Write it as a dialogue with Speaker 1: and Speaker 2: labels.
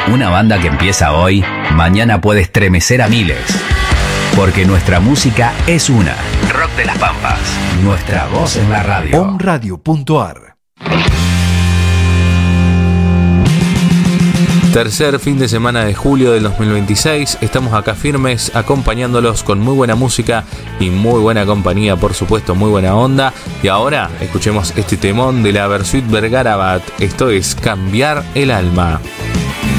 Speaker 1: Una banda que empieza hoy, mañana puede estremecer a miles. Porque nuestra música es una. Rock de las Pampas. Nuestra voz en la radio.
Speaker 2: Omradio.ar.
Speaker 3: Tercer fin de semana de julio del 2026. Estamos acá firmes, acompañándolos con muy buena música y muy buena compañía, por supuesto, muy buena onda. Y ahora escuchemos este temón de la Versuit Vergarabat. Esto es Cambiar el Alma.